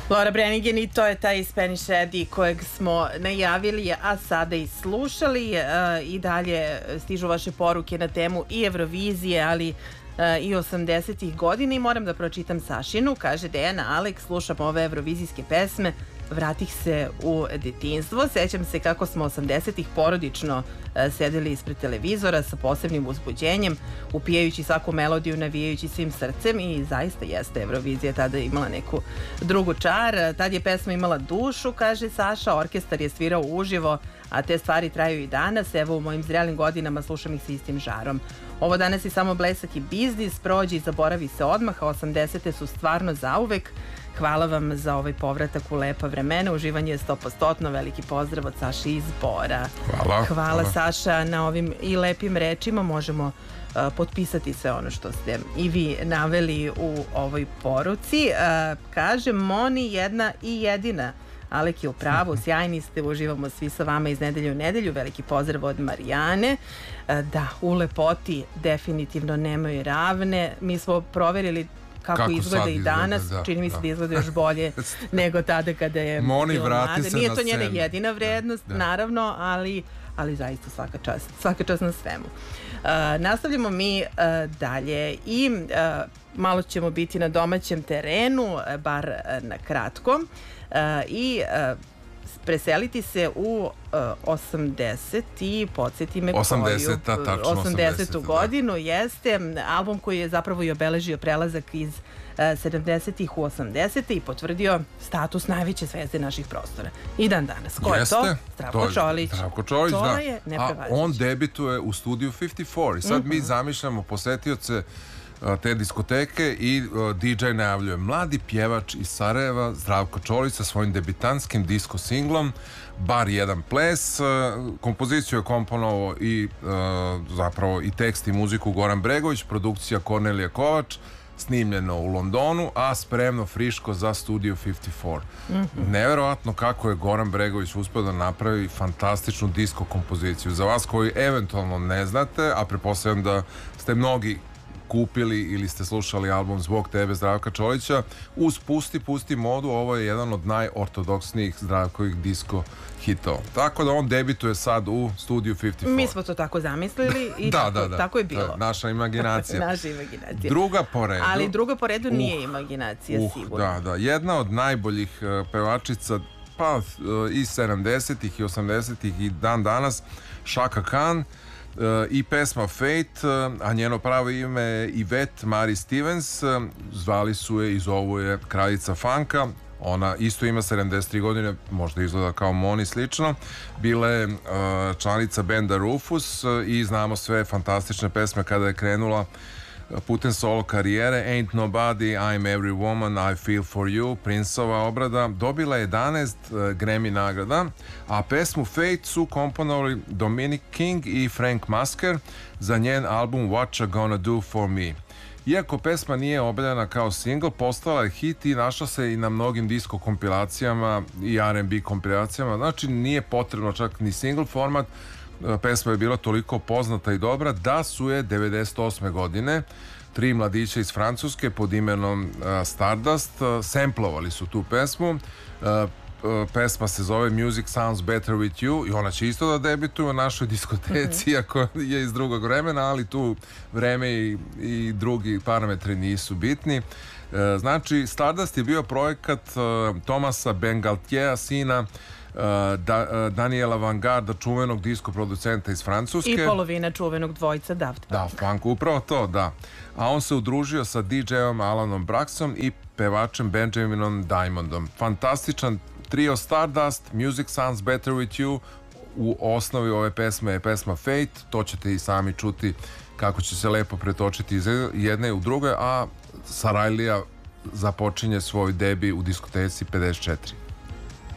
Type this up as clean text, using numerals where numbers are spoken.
Laura Branigan, i to je taj Spanish Eddie kojeg smo najavili, a sada i slušali. I dalje stižu vaše poruke na temu i Eurovizije, ali i 80-ih godina, i moram da pročitam Sašinu. Kaže Dejana: Aleks, slušam ove evrovizijske pesme, vratih se u detinjstvo. Sećam se kako smo 80-ih porodično sedeli ispred televizora sa posebnim uzbuđenjem, upijajući svaku melodiju, navijajući svim srcem, i zaista jeste Evrovizija tada imala neku drugu čar. Tad je pesma imala dušu, kaže Saša, orkestar je svirao uživo, a te stvari traju i danas. Evo, u mojim zrelim godinama slušam ih sa istim žarom. Ovo danas je samo blesak i biznis, prođe i zaboravi se odmah, a 80-te su stvarno zauvek. Hvala vam za ovaj povratak u lepa vremena, uživanje je 100%, veliki pozdrav od Saši iz Bora. Hvala Saša na ovim i lepim rečima, možemo potpisati sve ono što ste i vi naveli u ovoj poruci. Kaže Moni, jedna i jedina. Alek je u pravu, sjajni ste, uživamo svi sa vama iz nedelje u nedelju. Veliki pozdrav od Marijane. Da, u lepoti definitivno nemaju ravne. Mi smo proverili kako izgleda i danas, čini mi se da izgleda još bolje nego tada kada je Moni, vrati se. Nije to njena jedina vrednost, naravno, ali zaista svaka čast na svemu. Nastavljamo mi dalje i malo ćemo biti na domaćem terenu, bar na kratko, i preseliti se u 80 i podsjeti me 80. godinu, jeste album koji je zapravo i obeležio prelazak iz 70-ih u 80-te i potvrdio status najveće zvezde naših prostora. I dan danas. Ko je to? Zdravko Čolić. To je neprevazići. A on debituje u studiju 54 i sad mi zamišljamo posetioce te diskoteke i DJ najavljuje: mladi pjevač iz Sarajeva Zdravko Čolić sa svojim debitantskim disko singlom Bar jedan ples. Kompoziciju je komponovao i zapravo i tekst i muziku Goran Bregović, produkcija Kornelija Kovač, snimljeno u Londonu, a spremno friško za Studio 54. Neverovatno kako je Goran Bregović uspio da napravi fantastičnu disko kompoziciju. Za vas koji eventualno ne znate, a pretpostavljam da ste mnogi kupili ili ste slušali album Zbog tebe Zdravka Čolića, uz Pusti modu, ovo je jedan od najortodoksnijih Zdravkovih disko hitova. Tako da on debituje sad u Studiju 54. Mi smo to tako zamislili i tako je bilo. Naša imaginacija. Naša imaginacija. Druga po redu. Ali druga po redu nije imaginacija, sigurno. Da. Jedna od najboljih pevačica, pa i 70-ih i 80-ih i dan danas, Chaka Khan, i pesma Fate, a njeno pravo ime je Yvette Marie Stevens. Zvali su je i zovu je kraljica funka. Ona isto ima 73 godine, možda izgleda kao Moni slično. Bila je članica benda Rufus i znamo sve fantastične pesme kada je krenula putem solo karijere. Ain't Nobody, I'm Every Woman, I Feel For You, Princeova obrada. Dobila je 11 Grammy nagrada, a pesmu Fate su komponovali Dominic King i Frank Musker za njen album What You Gonna Do For Me. Iako pesma nije objavljena kao single, postala je hit i našla se i na mnogim disko kompilacijama i R&B kompilacijama. Znači nije potrebno čak ni single format. Pesma je bila toliko poznata i dobra da su je 98. godine tri mladića iz Francuske pod imenom Stardust semplovali su tu pesmu. Pesma se zove Music Sounds Better With You i ona će isto da debituje u našoj diskoteci, ako je iz drugog vremena, ali tu vreme i drugi parametri nisu bitni. Znači, Stardust je bio projekat Thomasa Bengaltiera, sina Daniela Vangarda, čuvenog disko producenta iz Francuske. I polovina čuvenog dvojca Daft Punk. Daft Punk, upravo to, da. A on se udružio sa DJ-om Alanom Braxom i pevačem Benjaminom Diamondom. Fantastičan trio Stardust, Music Sounds Better With You. U osnovi ove pesme je pesma Fate, to ćete i sami čuti kako će se lepo pretočiti iz jedne u druge, a Sarajlija započinje svoj debi u diskoteci 54.